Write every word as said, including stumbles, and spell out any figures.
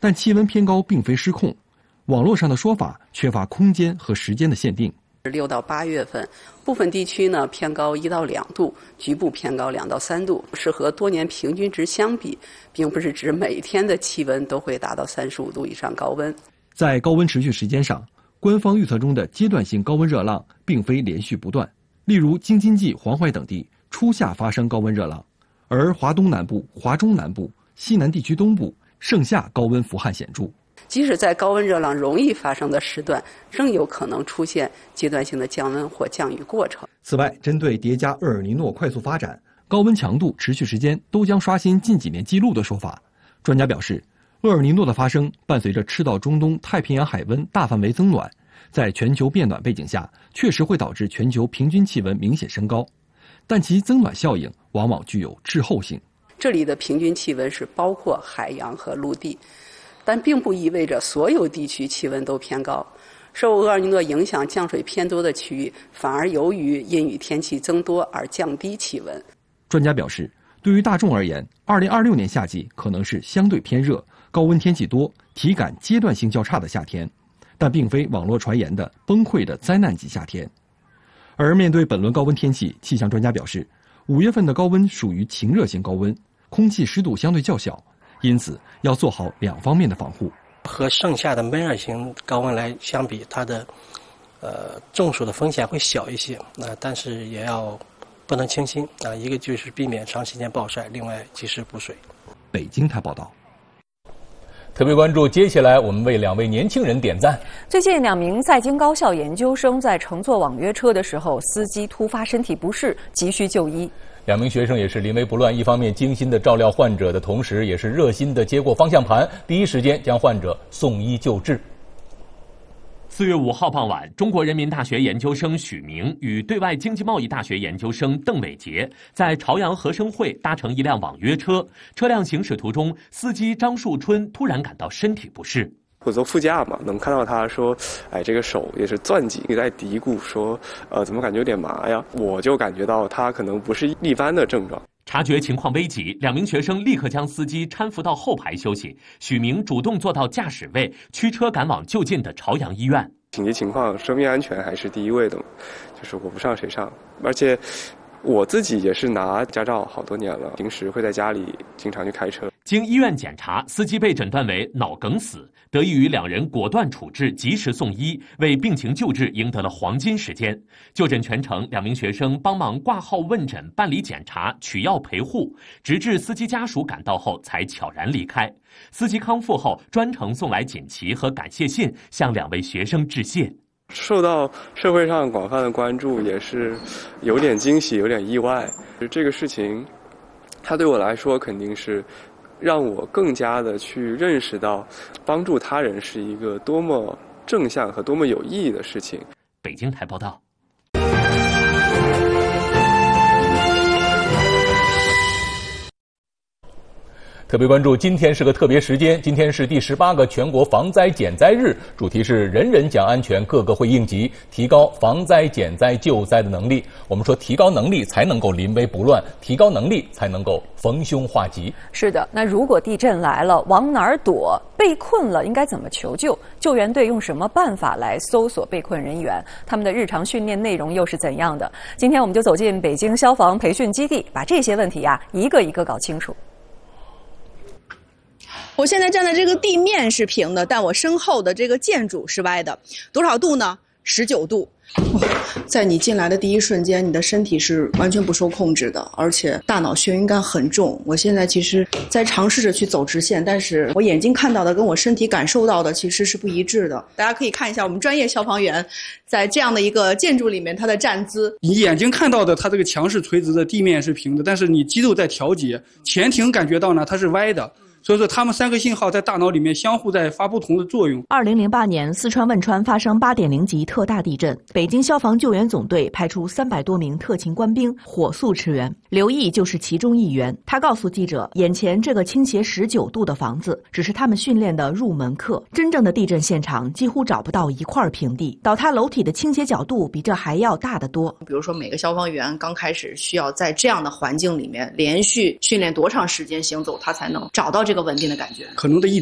但气温偏高并非失控，网络上的说法缺乏空间和时间的限定。 六到八月份，部分地区呢偏高一到两度，局部偏高两到三度，是和多年平均值相比，并不是指每天的气温都会达到三十五度以上高温。 在高温持续时间上，官方预测中的阶段性高温热浪并非连续不断。例如京津冀、黄淮等地初夏发生高温热浪，而华东南部、华中南部、西南地区东部盛夏高温伏旱显著。 即使在高温热浪容易发生的时段，仍有可能出现阶段性的降温或降雨过程。 此外，针对叠加厄尔尼诺快速发展、高温强度持续时间都将刷新近几年记录的说法，专家表示，厄尔尼诺的发生伴随着赤道中东太平洋海温大范围增暖，在全球变暖背景下，确实会导致全球平均气温明显升高，但其增暖效应往往具有滞后性。 这里的平均气温是包括海洋和陆地，但并不意味着所有地区气温都偏高。受厄尔尼诺影响降水偏多的区域，反而由于阴雨天气增多而降低气温。 专家表示，对于大众而言，二零二六年夏季可能是相对偏热、高温天气多、体感阶段性较差的夏天，但并非网络传言的崩溃的灾难级夏天。而面对本轮高温天气，气象专家表示，五月份的高温属于晴热性高温，空气湿度相对较小，因此要做好两方面的防护。 和盛夏的闷热型高温来相比，它的呃中暑的风险会小一些，那、呃、但是也要不能轻心啊、呃。一个就是避免长时间暴晒，另外及时补水。 北京台报道。 特别关注，接下来我们为两位年轻人点赞。 最近，两名在京高校研究生在乘坐网约车的时候，司机突发身体不适，急需就医。 两名学生也是临危不乱，一方面精心的照料患者的同时，也是热心的接过方向盘，第一时间将患者送医救治。 四月五号傍晚，中国人民大学研究生许明与对外经济贸易大学研究生邓伟杰在朝阳和生汇搭乘一辆网约车，车辆行驶途中，司机张树春突然感到身体不适。 我坐副驾嘛，能看到他说，哎，这个手也是攥紧，也在嘀咕说，呃，怎么感觉有点麻呀？我就感觉到他可能不是一般的症状。 察觉情况危急，两名学生立刻将司机搀扶到后排休息。许明主动坐到驾驶位，驱车赶往就近的朝阳医院。 紧急情况，生命安全还是第一位的，就是我不上谁上，而且我自己也是拿驾照好多年了，平时会在家里经常去开车。 经医院检查，司机被诊断为脑梗死，得益于两人果断处置，及时送医，为病情救治赢得了黄金时间。就诊全程，两名学生帮忙挂号问诊、办理检查、取药陪护，直至司机家属赶到后才悄然离开。司机康复后，专程送来锦旗和感谢信，向两位学生致谢。 受到社会上广泛的关注，也是有点惊喜，有点意外。这个事情，它对我来说肯定是让我更加的去认识到，帮助他人是一个多么正向和多么有意义的事情。 北京台报道。 特别关注，今天是个特别时间，今天是第十八个全国防灾减灾日，主题是人人讲安全，个个会应急，提高防灾减灾救灾的能力。我们说提高能力才能够临危不乱，提高能力才能够逢凶化吉。 是的，那如果地震来了，往哪儿躲？被困了应该怎么求救？救援队用什么办法来搜索被困人员？他们的日常训练内容又是怎样的？今天我们就走进北京消防培训基地，把这些问题啊一个一个搞清楚。 我现在站的这个地面是平的，但我身后的这个建筑是歪的，多少度呢？十九度。在你进来的第一瞬间，你的身体是完全不受控制的，而且大脑眩晕感很重。我现在其实在尝试着去走直线，但是我眼睛看到的跟我身体感受到的其实是不一致的。大家可以看一下我们专业消防员在这样的一个建筑里面他的站姿。 你眼睛看到的它这个墙是垂直的，地面是平的，但是你肌肉在调节，前庭感觉到呢它是歪的。所以说，他们三个信号在大脑里面相互在发不同的作用。 二零零八年，四川汶川发生八点零级特大地震，北京消防救援总队派出三百多名特勤官兵火速驰援。刘毅就是其中一员。他告诉记者，眼前这个倾斜十九度的房子，只是他们训练的入门课。真正的地震现场几乎找不到一块平地，倒塌楼体的倾斜角度比这还要大得多。 比如说，每个消防员刚开始需要在这样的环境里面连续训练多长时间行走，他才能找到这个稳定的感觉。 可能的一